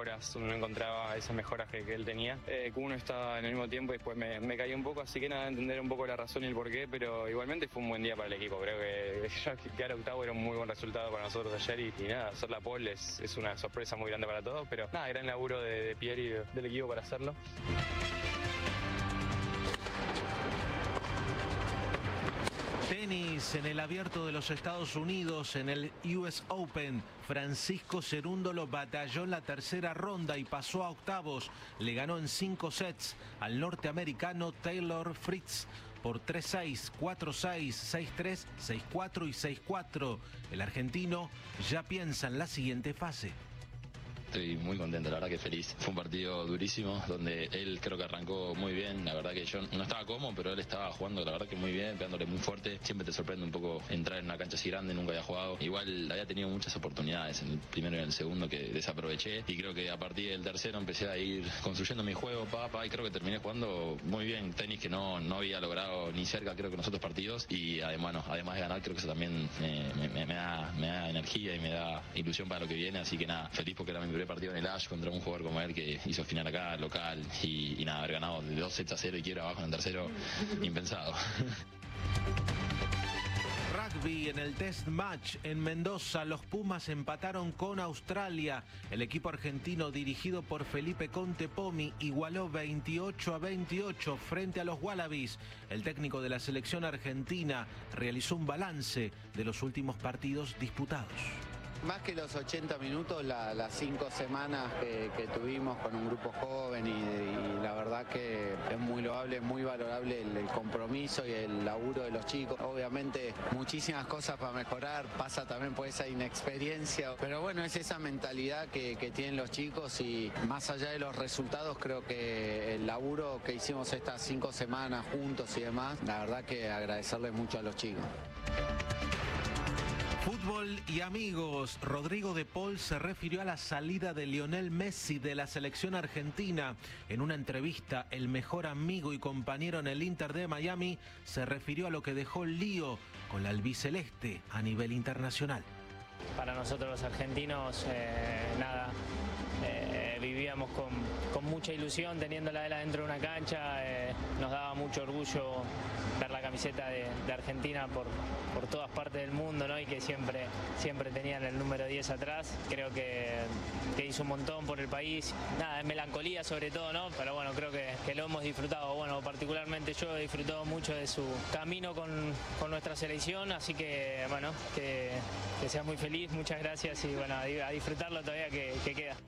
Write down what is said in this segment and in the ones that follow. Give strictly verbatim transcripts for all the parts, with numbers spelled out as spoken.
mejoras, uno no encontraba esas mejoras que, que él tenía. Eh, Q uno estaba en el mismo tiempo y después me, me caí un poco, así que nada, entender un poco la razón y el porqué, pero igualmente fue un buen día para el equipo. Creo que ya quedar octavo era un muy buen resultado para nosotros ayer y, y nada, hacer la pole es, es una sorpresa muy grande para todos, pero nada, gran laburo de, de Pierre y de, del equipo para hacerlo. Tenis en el Abierto de los Estados Unidos, en el U S Open. Francisco Cerúndolo batalló en la tercera ronda y pasó a octavos. Le ganó en cinco sets al norteamericano Taylor Fritz por tres seis, cuatro seis, seis tres, seis cuatro y seis cuatro. El argentino ya piensa en la siguiente fase. Estoy muy contento, la verdad que feliz. Fue un partido durísimo, donde él creo que arrancó muy bien. La verdad que yo no estaba cómodo, pero él estaba jugando, la verdad que muy bien, pegándole muy fuerte. Siempre te sorprende un poco entrar en una cancha así grande, nunca había jugado. Igual había tenido muchas oportunidades en el primero y en el segundo que desaproveché. Y creo que a partir del tercero empecé a ir construyendo mi juego, pa, pa, y creo que terminé jugando muy bien. Tenis que no, no había logrado ni cerca, creo que en los otros partidos. Y además, bueno, además de ganar, creo que eso también me, me, me, da, me da energía y me da ilusión para lo que viene. Así que nada, feliz porque era mi primer partido en el Ash contra un jugador como él que hizo final acá, local, y, y nada, haber ganado de dos sets a cero y quiero abajo en el tercero, impensado. Rugby en el Test Match en Mendoza, los Pumas empataron con Australia. El equipo argentino dirigido por Felipe Contepomi igualó veintiocho a veintiocho frente a los Wallabies. El técnico de la selección argentina realizó un balance de los últimos partidos disputados. Más que los ochenta minutos, la, las cinco semanas que, que tuvimos con un grupo joven y, y la verdad que es muy loable, muy valorable el, el compromiso y el laburo de los chicos. Obviamente muchísimas cosas para mejorar, pasa también por esa inexperiencia, pero bueno, es esa mentalidad que, que tienen los chicos y más allá de los resultados, creo que el laburo que hicimos estas cinco semanas juntos y demás, la verdad que agradecerle mucho a los chicos. Fútbol y amigos. Rodrigo de Paul se refirió a la salida de Lionel Messi de la selección argentina. En una entrevista, el mejor amigo y compañero en el Inter de Miami se refirió a lo que dejó el lío con la albiceleste a nivel internacional. Para nosotros los argentinos, eh, nada, eh, vivíamos con, con mucha ilusión teniéndola de él adentro de una cancha. Eh, nos daba mucho orgullo ver la camiseta de, de Argentina por, por todas partes del mundo, ¿no? Y que siempre, siempre tenían el número diez atrás. Creo que, que hizo un montón por el país. Nada, es melancolía sobre todo, ¿no? Pero bueno, creo que, que lo hemos disfrutado. Bueno, particularmente yo he disfrutado mucho de su camino con, con nuestra selección, así que bueno, que, que sea muy feliz, muchas gracias y bueno, a disfrutarlo todavía que, que queda.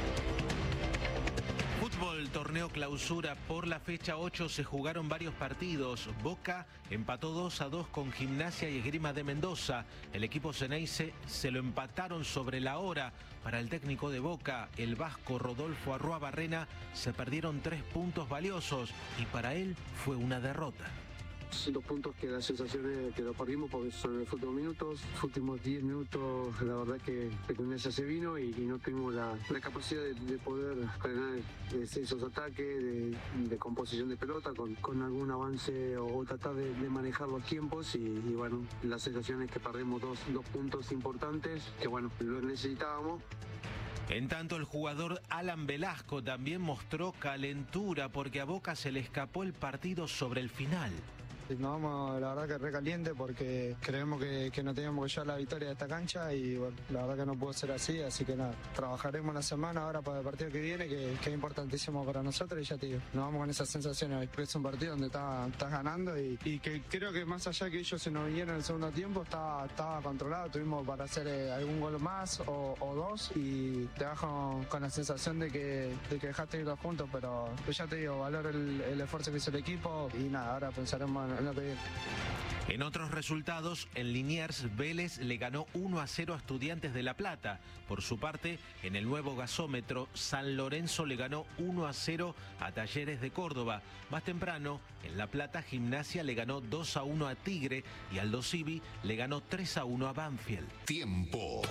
Fútbol, torneo clausura. Por la fecha ocho se jugaron varios partidos. Boca empató dos a dos con Gimnasia y Esgrima de Mendoza. El equipo Ceneice se lo empataron sobre la hora. Para el técnico de Boca, el vasco Rodolfo Arrua Barrena, se perdieron tres puntos valiosos y para él fue una derrota. Dos puntos que la sensación es que lo perdimos porque son los últimos minutos. Los últimos diez minutos, la verdad que Gimnasia se vino y, y no tuvimos la, la capacidad de, de poder frenar esos ataques, de, de composición de pelota, con, con algún avance o, o tratar de, de manejar los tiempos. Y, y bueno, la sensación es que perdimos dos, dos puntos importantes que bueno, los necesitábamos. En tanto, el jugador Alan Velasco también mostró calentura porque a Boca se le escapó el partido sobre el final. Nos vamos, la verdad que recaliente porque creemos que, que no teníamos que llevar la victoria de esta cancha y bueno, la verdad que no pudo ser así, así que nada, trabajaremos una semana ahora para el partido que viene, que, que es importantísimo para nosotros y ya te digo, nos vamos con esas sensaciones, es un partido donde estás está ganando y, y que creo que más allá que ellos se nos vinieron en el segundo tiempo, estaba, estaba controlado, tuvimos para hacer eh, algún gol más o, o dos y te vas con, con la sensación de que, de que dejaste ir los juntos, pero pues ya te digo, valoro el, el esfuerzo que hizo el equipo y nada, ahora pensaremos en En otros resultados, en Liniers, Vélez le ganó uno a cero a Estudiantes de La Plata. Por su parte, en el nuevo gasómetro, San Lorenzo le ganó uno a cero a Talleres de Córdoba. Más temprano, en La Plata, Gimnasia le ganó dos a uno a Tigre y Aldo Civi le ganó tres a uno a Banfield. Tiempo.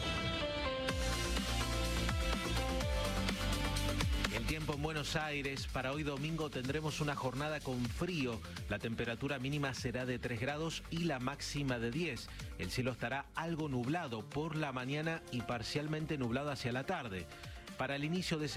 El tiempo en Buenos Aires. Para hoy domingo tendremos una jornada con frío. La temperatura mínima será de tres grados y la máxima de diez. El cielo estará algo nublado por la mañana y parcialmente nublado hacia la tarde. Para el inicio de